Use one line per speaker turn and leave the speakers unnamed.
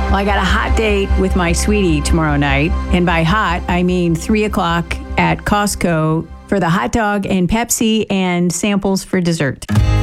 Well, I got a hot date with my sweetie tomorrow night. And by hot, I mean 3 o'clock at Costco for the hot dog and Pepsi and samples for dessert.